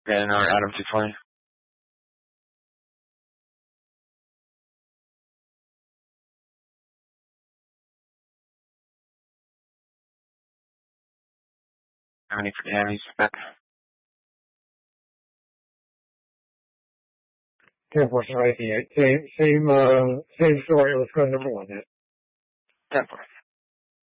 Yeah, another Adam 220. How many for Danny's back? 10-4 right here. Same story. Let's go to number 1 then. 10-4.